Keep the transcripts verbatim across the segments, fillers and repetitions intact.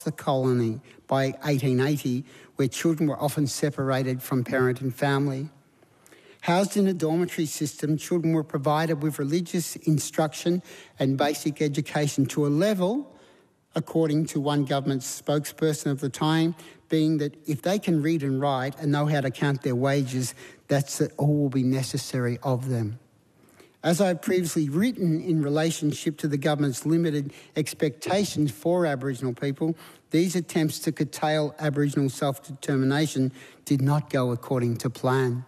the colony by eighteen eighty, where children were often separated from parent and family. Housed in a dormitory system, children were provided with religious instruction and basic education to a level, according to one government spokesperson of the time, being that if they can read and write and know how to count their wages, that's all will be necessary of them. As I've previously written in relationship to the government's limited expectations for Aboriginal people, these attempts to curtail Aboriginal self-determination did not go according to plan.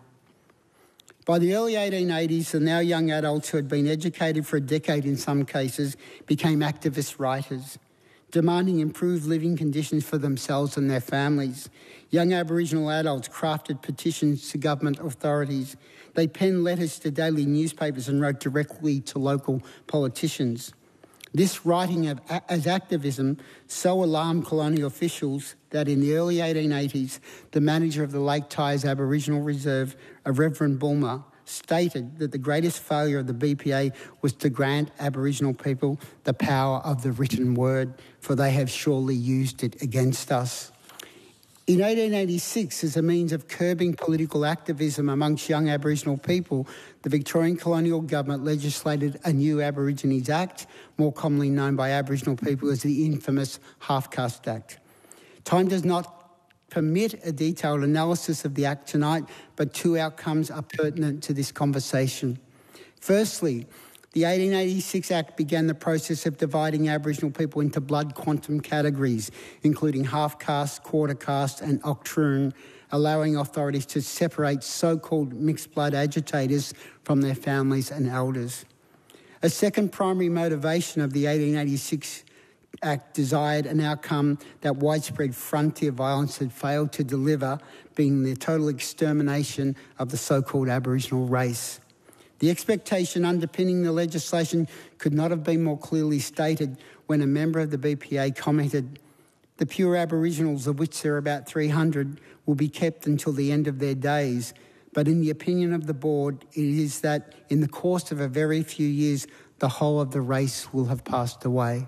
By the early eighteen eighties, the now young adults who had been educated for a decade in some cases became activist writers, demanding improved living conditions for themselves and their families. Young Aboriginal adults crafted petitions to government authorities. They penned letters to daily newspapers and wrote directly to local politicians. This writing of, as activism so alarmed colonial officials that in the early eighteen eighties, the manager of the Lake Tyers Aboriginal Reserve, Reverend Bulmer, stated that the greatest failure of the B P A was to grant Aboriginal people the power of the written word, for they have surely used it against us. In eighteen eighty-six, as a means of curbing political activism amongst young Aboriginal people, the Victorian colonial government legislated a new Aborigines Act, more commonly known by Aboriginal people as the infamous Half-Caste Act. Time does not permit a detailed analysis of the Act tonight, but two outcomes are pertinent to this conversation. Firstly, the eighteen eighty-six Act began the process of dividing Aboriginal people into blood quantum categories, including half-caste, quarter-caste and octoroon, allowing authorities to separate so-called mixed-blood agitators from their families and elders. A second primary motivation of the eighteen eighty-six Act desired an outcome that widespread frontier violence had failed to deliver, being the total extermination of the so-called Aboriginal race. The expectation underpinning the legislation could not have been more clearly stated when a member of the B P A commented, "The pure Aboriginals, of which there are about three hundred, will be kept until the end of their days. But in the opinion of the board, it is that in the course of a very few years, the whole of the race will have passed away."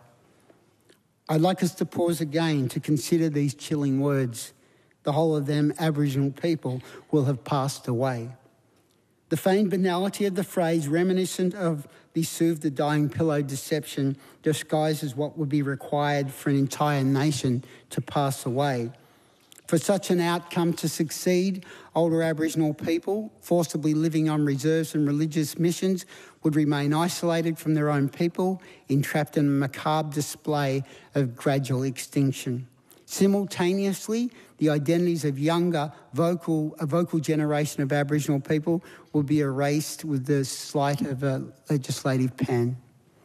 I'd like us to pause again to consider these chilling words. The whole of them, Aboriginal people, will have passed away. The feigned banality of the phrase, reminiscent of the soothe the dying pillow deception, disguises what would be required for an entire nation to pass away. For such an outcome to succeed, older Aboriginal people, forcibly living on reserves and religious missions, would remain isolated from their own people, entrapped in a macabre display of gradual extinction. Simultaneously, the identities of younger, vocal, a vocal generation of Aboriginal people would be erased with the sleight of a legislative pen.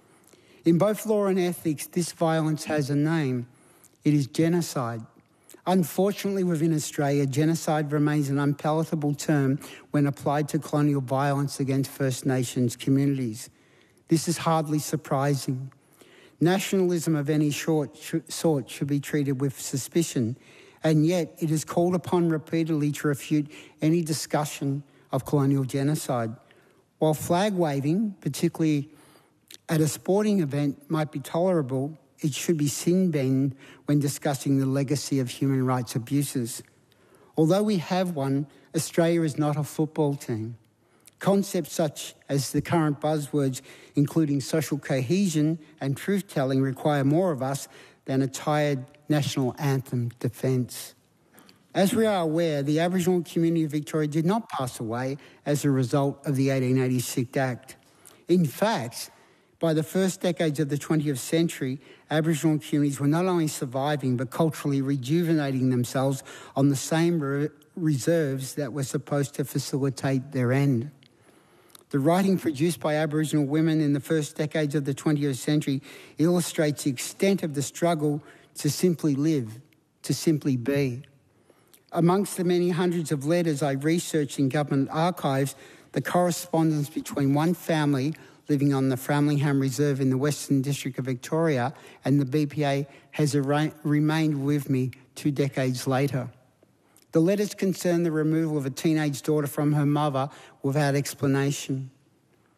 In both law and ethics, this violence has a name. It is genocide. Unfortunately, within Australia, genocide remains an unpalatable term when applied to colonial violence against First Nations communities. This is hardly surprising. Nationalism of any sort should be treated with suspicion, and yet it is called upon repeatedly to refute any discussion of colonial genocide. While flag waving, particularly at a sporting event, might be tolerable, it should be sin-bin when discussing the legacy of human rights abuses. Although we have one, Australia is not a football team. Concepts such as the current buzzwords, including social cohesion and truth-telling, require more of us than a tired national anthem defence. As we are aware, the Aboriginal community of Victoria did not pass away as a result of the eighteen eighty-six Act. In fact, by the first decades of the twentieth century, Aboriginal communities were not only surviving but culturally rejuvenating themselves on the same re- reserves that were supposed to facilitate their end. The writing produced by Aboriginal women in the first decades of the twentieth century illustrates the extent of the struggle to simply live, to simply be. Amongst the many hundreds of letters I researched in government archives, the correspondence between one family living on the Framlingham Reserve in the Western District of Victoria and the B P A has ar- remained with me two decades later. The letters concern the removal of a teenage daughter from her mother without explanation.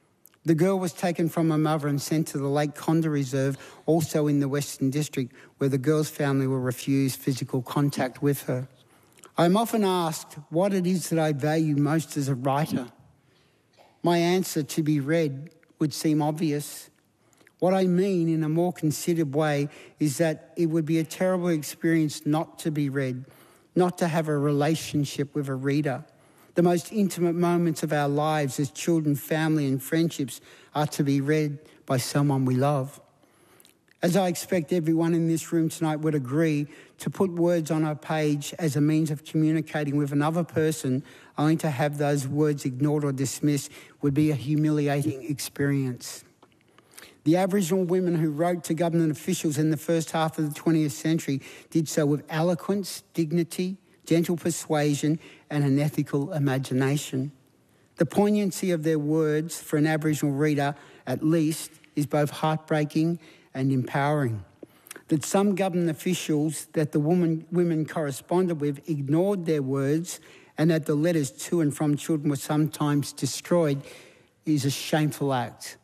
The girl was taken from her mother and sent to the Lake Condah Reserve, also in the Western District, where the girl's family will refuse physical contact with her. I'm often asked what it is that I value most as a writer. My answer, to be read, would seem obvious. What I mean in a more considered way is that it would be a terrible experience not to be read, not to have a relationship with a reader. The most intimate moments of our lives as children, family and friendships are to be read by someone we love. As I expect everyone in this room tonight would agree, to put words on a page as a means of communicating with another person only to have those words ignored or dismissed would be a humiliating experience. The Aboriginal women who wrote to government officials in the first half of the twentieth century did so with eloquence, dignity, gentle persuasion and an ethical imagination. The poignancy of their words for an Aboriginal reader, at least, is both heartbreaking and empowering. That some government officials that the woman, women corresponded with ignored their words and that the letters to and from children were sometimes destroyed is a shameful act.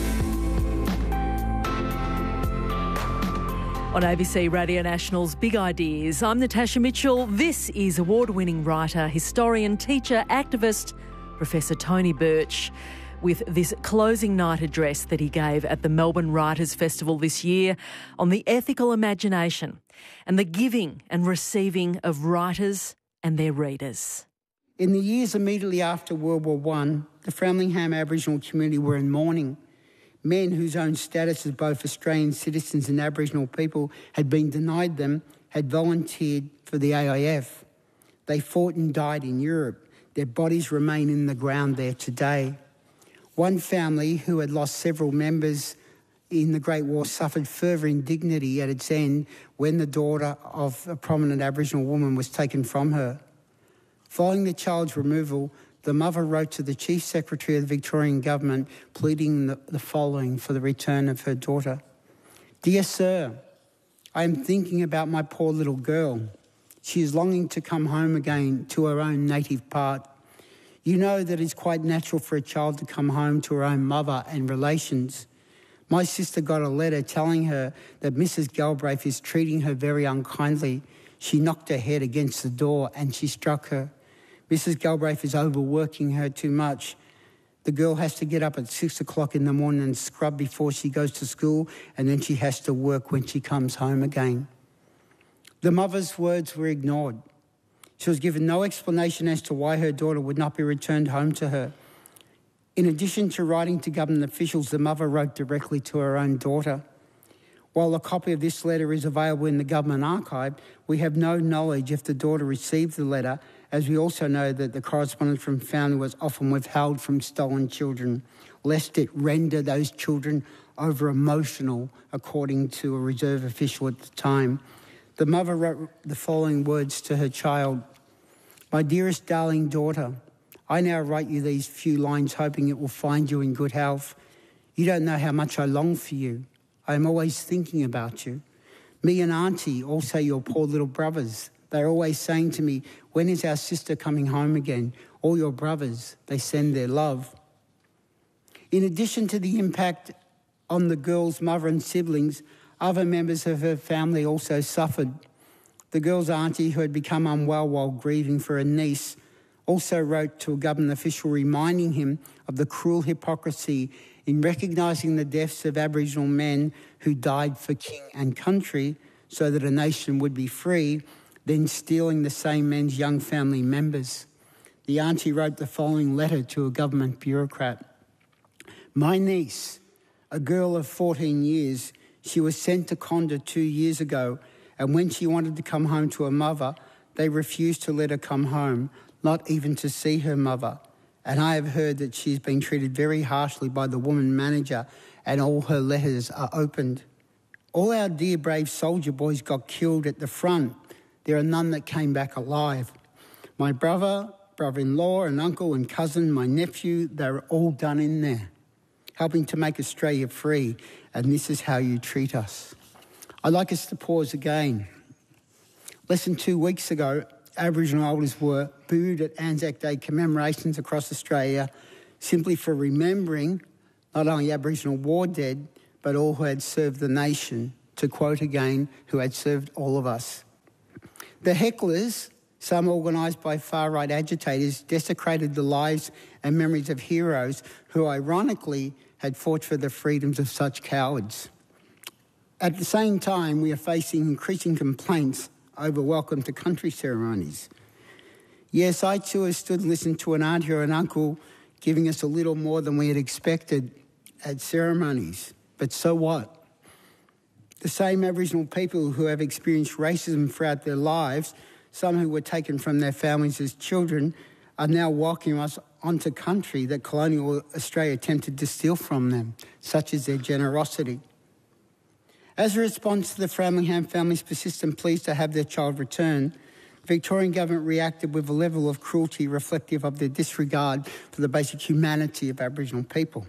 On A B C Radio National's Big Ideas, I'm Natasha Mitchell. This is award-winning writer, historian, teacher, activist, Professor Tony Birch, with this closing night address that he gave at the Melbourne Writers' Festival this year on the ethical imagination and the giving and receiving of writers and their readers. In the years immediately after World War One, the Framlingham Aboriginal community were in mourning. Men whose own status as both Australian citizens and Aboriginal people had been denied them had volunteered for the A I F. They fought and died in Europe. Their bodies remain in the ground there today. One family who had lost several members in the Great War suffered further indignity at its end when the daughter of a prominent Aboriginal woman was taken from her. Following the child's removal, the mother wrote to the Chief Secretary of the Victorian Government pleading the, the following for the return of her daughter. Dear Sir, I am thinking about my poor little girl. She is longing to come home again to her own native part. You know that it's quite natural for a child to come home to her own mother and relations. My sister got a letter telling her that Missus Galbraith is treating her very unkindly. She knocked her head against the door and she struck her. Missus Galbraith is overworking her too much. The girl has to get up at six o'clock in the morning and scrub before she goes to school, and then she has to work when she comes home again. The mother's words were ignored. She was given no explanation as to why her daughter would not be returned home to her. In addition to writing to government officials, the mother wrote directly to her own daughter. While a copy of this letter is available in the government archive, we have no knowledge if the daughter received the letter, as we also know that the correspondence from family was often withheld from stolen children, lest it render those children over-emotional, according to a reserve official at the time. The mother wrote the following words to her child. My dearest darling daughter, I now write you these few lines hoping it will find you in good health. You don't know how much I long for you. I am always thinking about you. Me and Auntie, also your poor little brothers, they're always saying to me, when is our sister coming home again? All your brothers, they send their love. In addition to the impact on the girl's mother and siblings, other members of her family also suffered. The girl's auntie, who had become unwell while grieving for her niece, also wrote to a government official reminding him of the cruel hypocrisy in recognising the deaths of Aboriginal men who died for king and country so that a nation would be free, then stealing the same men's young family members. The auntie wrote the following letter to a government bureaucrat. My niece, a girl of fourteen years, she was sent to Condah two years ago, and when she wanted to come home to her mother, they refused to let her come home, not even to see her mother. And I have heard that she's been treated very harshly by the woman manager, and all her letters are opened. All our dear brave soldier boys got killed at the front. There are none that came back alive. My brother, brother-in-law and uncle and cousin, my nephew, they're all done in there, helping to make Australia free, and this is how you treat us. I'd like us to pause again. Less than two weeks ago, Aboriginal elders were booed at Anzac Day commemorations across Australia simply for remembering not only Aboriginal war dead, but all who had served the nation, to quote again, who had served all of us. The hecklers, some organised by far-right agitators, desecrated the lives and memories of heroes who ironically had fought for the freedoms of such cowards. At the same time, we are facing increasing complaints over welcome to country ceremonies. Yes, I too have stood and listened to an auntie or an uncle giving us a little more than we had expected at ceremonies. But so what? The same Aboriginal people who have experienced racism throughout their lives, some who were taken from their families as children, are now welcoming us onto country that colonial Australia attempted to steal from them, such as their generosity. As a response to the Framlingham family's persistent pleas to have their child returned, the Victorian government reacted with a level of cruelty reflective of their disregard for the basic humanity of Aboriginal people.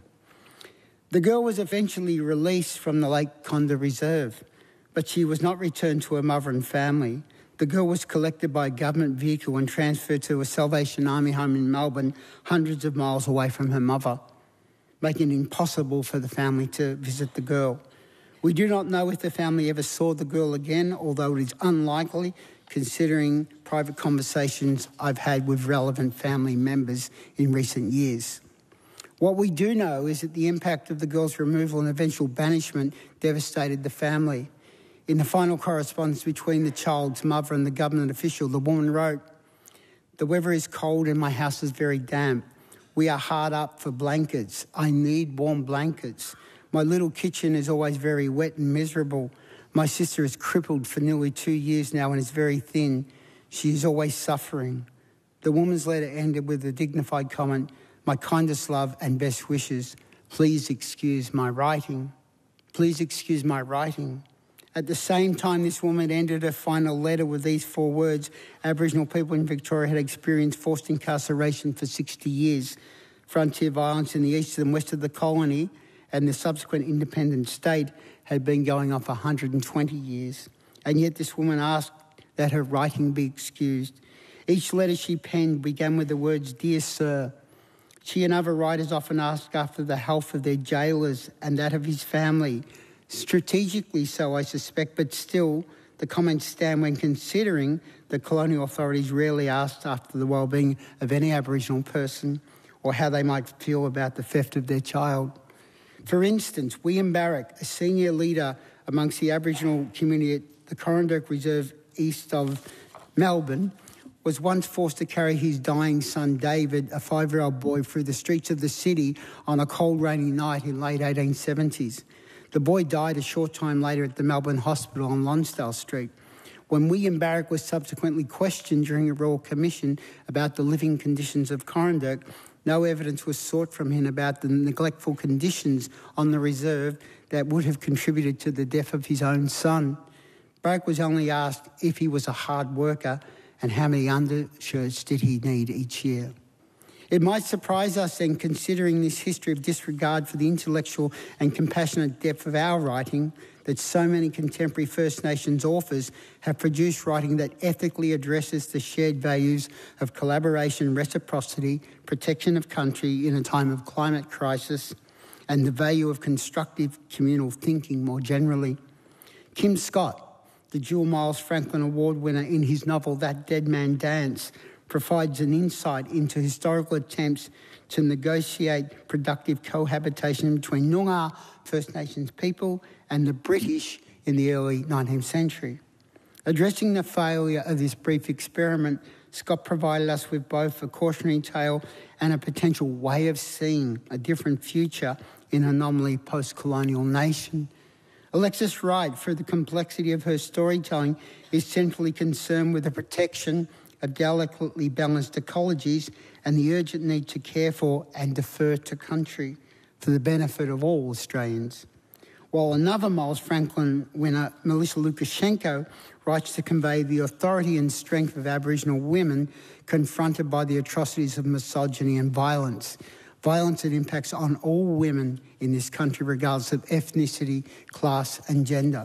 The girl was eventually released from the Lake Condah Reserve, but she was not returned to her mother and family. The girl was collected by a government vehicle and transferred to a Salvation Army home in Melbourne, hundreds of miles away from her mother, making it impossible for the family to visit the girl. We do not know if the family ever saw the girl again, although it is unlikely, considering private conversations I've had with relevant family members in recent years. What we do know is that the impact of the girl's removal and eventual banishment devastated the family. In the final correspondence between the child's mother and the government official, the woman wrote, "The weather is cold and my house is very damp. We are hard up for blankets. I need warm blankets. My little kitchen is always very wet and miserable. My sister is crippled for nearly two years now and is very thin. She is always suffering." The woman's letter ended with a dignified comment, "My kindest love and best wishes. Please excuse my writing. Please excuse my writing." At the same time, this woman ended her final letter with these four words: Aboriginal people in Victoria had experienced forced incarceration for sixty years. Frontier violence in the east and west of the colony and the subsequent independent state had been going on for one hundred twenty years. And yet this woman asked that her writing be excused. Each letter she penned began with the words, "Dear Sir." She and other writers often ask after the health of their jailers and that of his family. Strategically so, I suspect, but still, the comments stand when considering that colonial authorities rarely asked after the well-being of any Aboriginal person or how they might feel about the theft of their child. For instance, William Barrack, a senior leader amongst the Aboriginal community at the Coranderrk Reserve east of Melbourne, was once forced to carry his dying son David, a five-year-old boy, through the streets of the city on a cold, rainy night in late eighteen seventies. The boy died a short time later at the Melbourne Hospital on Lonsdale Street. When William Barrack was subsequently questioned during a Royal Commission about the living conditions of Coranderrk, no evidence was sought from him about the neglectful conditions on the reserve that would have contributed to the death of his own son. Barrack was only asked if he was a hard worker and how many undershirts did he need each year. It might surprise us then, considering this history of disregard for the intellectual and compassionate depth of our writing, that so many contemporary First Nations authors have produced writing that ethically addresses the shared values of collaboration, reciprocity, protection of country in a time of climate crisis, and the value of constructive communal thinking more generally. Kim Scott, the Jewel Miles Franklin Award winner, in his novel That Dead Man Dance, provides an insight into historical attempts to negotiate productive cohabitation between Noongar First Nations people and the British in the early nineteenth century. Addressing the failure of this brief experiment, Scott provided us with both a cautionary tale and a potential way of seeing a different future in a nominally post-colonial nation. Alexis Wright, through the complexity of her storytelling, is centrally concerned with the protection of delicately balanced ecologies and the urgent need to care for and defer to country for the benefit of all Australians. While another Miles Franklin winner, Melissa Lukashenko, writes to convey the authority and strength of Aboriginal women confronted by the atrocities of misogyny and violence. Violence that impacts on all women in this country regardless of ethnicity, class and gender.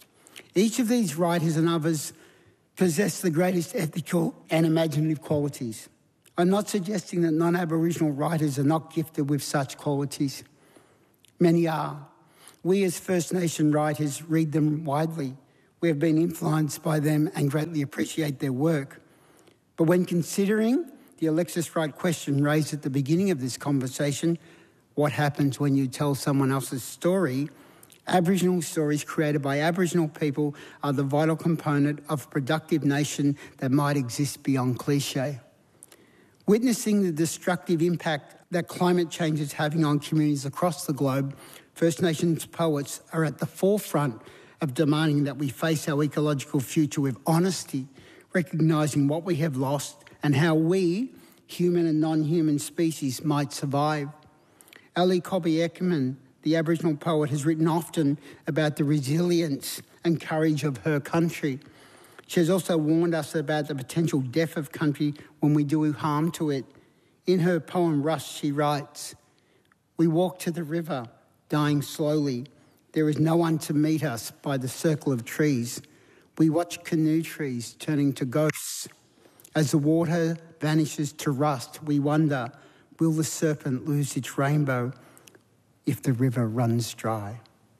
Each of these writers and others possess the greatest ethical and imaginative qualities. I'm not suggesting that non-Aboriginal writers are not gifted with such qualities. Many are. We as First Nation writers read them widely. We have been influenced by them and greatly appreciate their work. But when considering the Alexis Wright question raised at the beginning of this conversation, what happens when you tell someone else's story, Aboriginal stories created by Aboriginal people are the vital component of a productive nation that might exist beyond cliche. Witnessing the destructive impact that climate change is having on communities across the globe, First Nations poets are at the forefront of demanding that we face our ecological future with honesty, recognising what we have lost and how we, human and non-human species, might survive. Ali Cobby Eckermann, the Aboriginal poet, has written often about the resilience and courage of her country. She has also warned us about the potential death of country when we do harm to it. In her poem Rust, she writes, "We walk to the river, dying slowly. There is no one to meet us by the circle of trees. We watch canoe trees turning to ghosts. As the water vanishes to rust, we wonder, will the serpent lose its rainbow if the river runs dry?"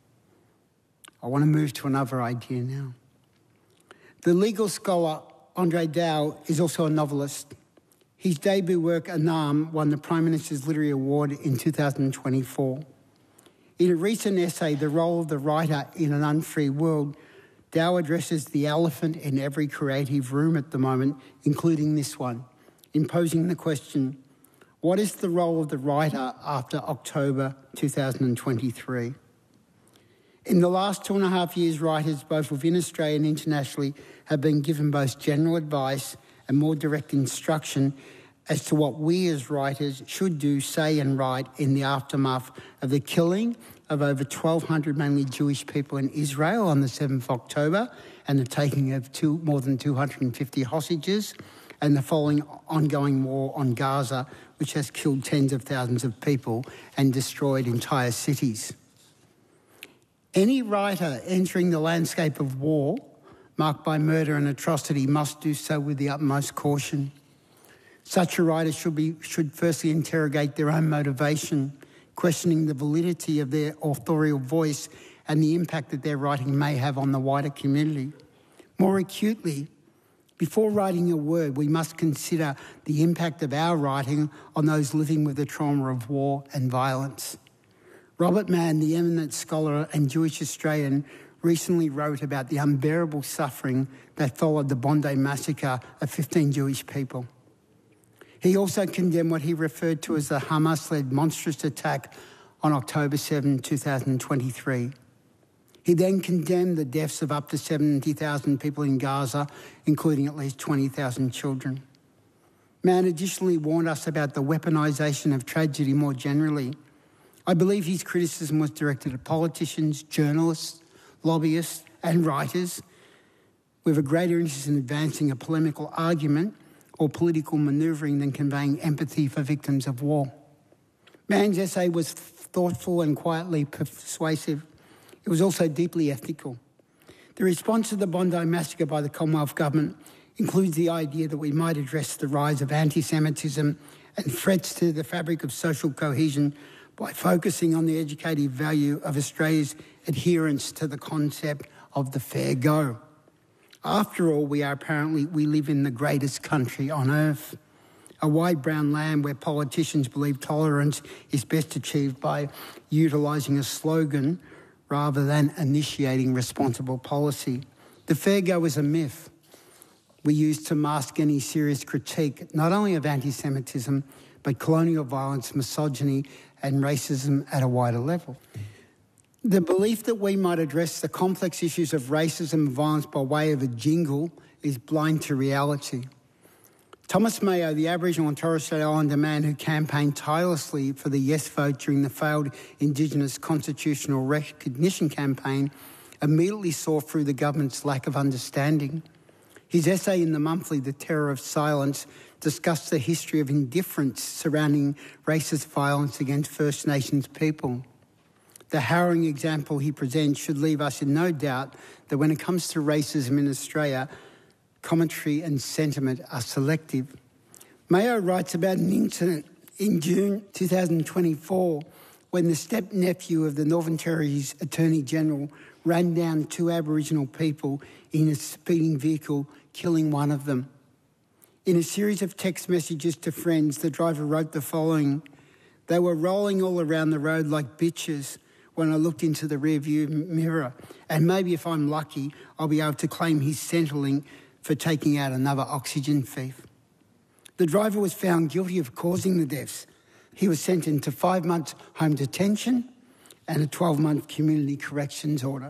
I want to move to another idea now. The legal scholar Andre Dow is also a novelist. His debut work, Anam, won the Prime Minister's Literary Award in two thousand twenty-four. In a recent essay, The Role of the Writer in an Unfree World, Dow addresses the elephant in every creative room at the moment, including this one, imposing the question, what is the role of the writer after October two thousand twenty-three? In the last two and a half years, writers, both within Australia and internationally, have been given both general advice and more direct instruction as to what we as writers should do, say and write in the aftermath of the killing of over twelve hundred mainly Jewish people in Israel on the seventh of October and the taking of two, more than two hundred fifty hostages and the following ongoing war on Gaza, which has killed tens of thousands of people and destroyed entire cities. Any writer entering the landscape of war, marked by murder and atrocity, must do so with the utmost caution. Such a writer should be should firstly interrogate their own motivation, questioning the validity of their authorial voice and the impact that their writing may have on the wider community. More acutely, before writing a word, we must consider the impact of our writing on those living with the trauma of war and violence. Robert Mann, the eminent scholar and Jewish Australian, recently wrote about the unbearable suffering that followed the Bondi massacre of fifteen Jewish people. He also condemned what he referred to as the Hamas-led monstrous attack on October seventh, two thousand twenty-three. He then condemned the deaths of up to seventy thousand people in Gaza, including at least twenty thousand children. Mann additionally warned us about the weaponisation of tragedy more generally. I believe his criticism was directed at politicians, journalists, lobbyists and writers with a greater interest in advancing a polemical argument or political manoeuvring than conveying empathy for victims of war. Mann's essay was thoughtful and quietly persuasive. It was also deeply ethical. The response to the Bondi massacre by the Commonwealth Government includes the idea that we might address the rise of anti-Semitism and threats to the fabric of social cohesion by focusing on the educative value of Australia's adherence to the concept of the fair go. After all, we are apparently, we live in the greatest country on earth, a wide brown land where politicians believe tolerance is best achieved by utilising a slogan rather than initiating responsible policy. The fair go is a myth we use to mask any serious critique, not only of anti-Semitism, but colonial violence, misogyny and racism at a wider level. The belief that we might address the complex issues of racism and violence by way of a jingle is blind to reality. Thomas Mayo, the Aboriginal and Torres Strait Islander man who campaigned tirelessly for the yes vote during the failed Indigenous constitutional recognition campaign, immediately saw through the government's lack of understanding. His essay in the monthly, The Terror of Silence, discussed the history of indifference surrounding racist violence against First Nations people. The harrowing example he presents should leave us in no doubt that when it comes to racism in Australia, commentary and sentiment are selective. Mayo writes about an incident in June two thousand twenty-four when the step-nephew of the Northern Territory's Attorney-General ran down two Aboriginal people in a speeding vehicle, killing one of them. In a series of text messages to friends, the driver wrote the following: "They were rolling all around the road like bitches when I looked into the rearview mirror, and maybe if I'm lucky, I'll be able to claim his Centrelink for taking out another oxygen thief." The driver was found guilty of causing the deaths. He was sentenced to five months home detention and a twelve-month community corrections order.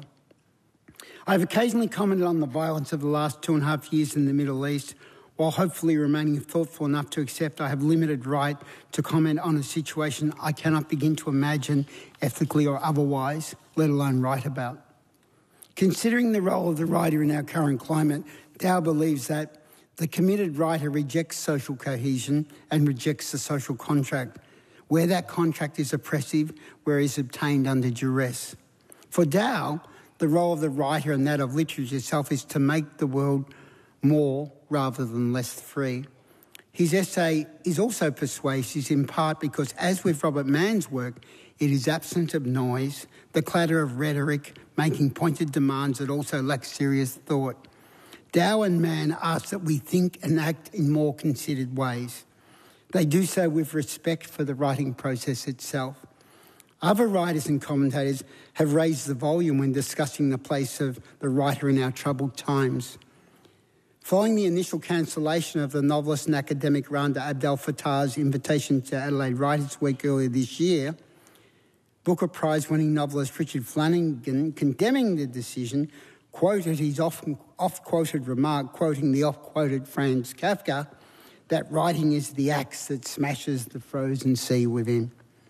I've occasionally commented on the violence of the last two and a half years in the Middle East, while hopefully remaining thoughtful enough to accept I have limited right to comment on a situation I cannot begin to imagine, ethically or otherwise, let alone write about. Considering the role of the writer in our current climate, Dow believes that the committed writer rejects social cohesion and rejects the social contract, where that contract is oppressive, where it is obtained under duress. For Dow, the role of the writer and that of literature itself is to make the world more rather than less free. His essay is also persuasive in part because, as with Robert Mann's work, it is absent of noise, the clatter of rhetoric, making pointed demands that also lack serious thought. Dow and Mann ask that we think and act in more considered ways. They do so with respect for the writing process itself. Other writers and commentators have raised the volume when discussing the place of the writer in our troubled times. Following the initial cancellation of the novelist and academic Randa Abdel Fattah's invitation to Adelaide Writers' Week earlier this year, Booker Prize-winning novelist Richard Flanagan, condemning the decision, quoted his often oft-quoted remark, quoting the oft-quoted Franz Kafka, that writing is the axe that smashes the frozen sea within.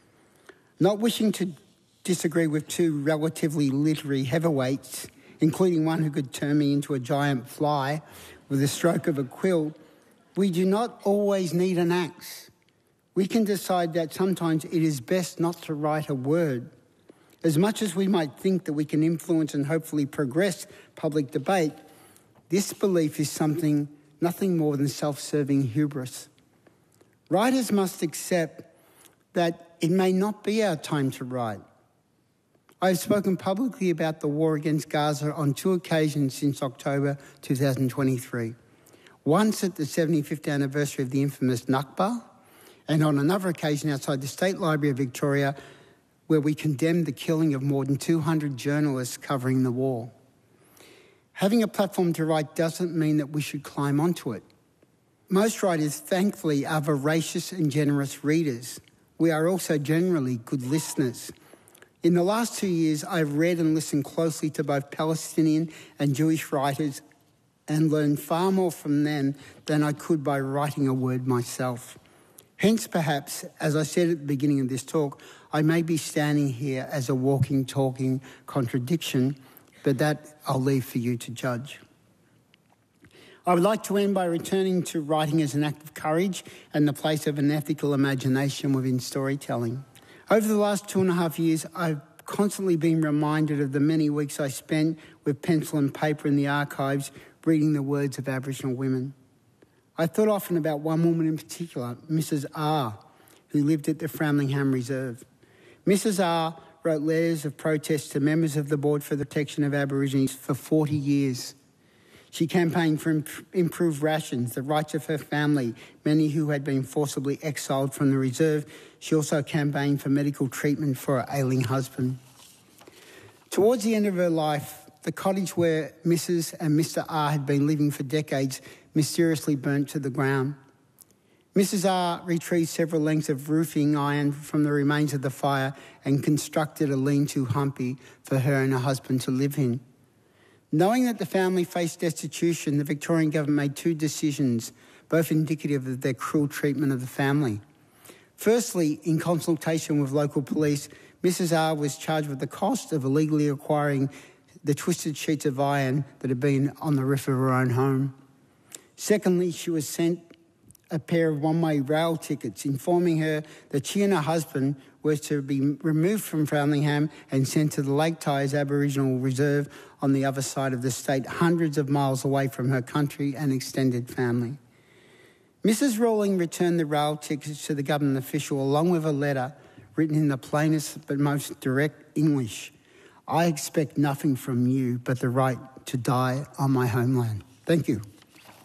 Not wishing to disagree with two relatively literary heavyweights, including one who could turn me into a giant fly with a stroke of a quill, we do not always need an axe. We can decide that sometimes it is best not to write a word. As much as we might think that we can influence and hopefully progress public debate, this belief is something nothing more than self-serving hubris. Writers must accept that it may not be our time to write. I have spoken publicly about the war against Gaza on two occasions since October two thousand twenty-three. Once at the seventy-fifth anniversary of the infamous Nakba, and on another occasion outside the State Library of Victoria, where we condemned the killing of more than two hundred journalists covering the war. Having a platform to write doesn't mean that we should climb onto it. Most writers, thankfully, are voracious and generous readers. We are also generally good listeners. In the last two years, I've read and listened closely to both Palestinian and Jewish writers and learned far more from them than I could by writing a word myself. Hence, perhaps, as I said at the beginning of this talk, I may be standing here as a walking, talking contradiction, but that I'll leave for you to judge. I would like to end by returning to writing as an act of courage and the place of an ethical imagination within storytelling. Over the last two and a half years, I've constantly been reminded of the many weeks I spent with pencil and paper in the archives reading the words of Aboriginal women. I thought often about one woman in particular, Missus R, who lived at the Framlingham Reserve. Missus R wrote letters of protest to members of the Board for the Protection of Aborigines for forty years. She campaigned for imp- improved rations, the rights of her family, many who had been forcibly exiled from the reserve. She also campaigned for medical treatment for her ailing husband. Towards the end of her life, the cottage where Missus and Mister R had been living for decades mysteriously burnt to the ground. Missus R retrieved several lengths of roofing iron from the remains of the fire and constructed a lean-to humpy for her and her husband to live in. Knowing that the family faced destitution, the Victorian government made two decisions, both indicative of their cruel treatment of the family. Firstly, in consultation with local police, Missus R was charged with the cost of illegally acquiring the twisted sheets of iron that had been on the roof of her own home. Secondly, she was sent a pair of one-way rail tickets informing her that she and her husband were to be removed from Framlingham and sent to the Lake Tyers Aboriginal Reserve on the other side of the state, hundreds of miles away from her country and extended family. Missus Rawling returned the rail tickets to the government official along with a letter written in the plainest but most direct English. I expect nothing from you but the right to die on my homeland. Thank you.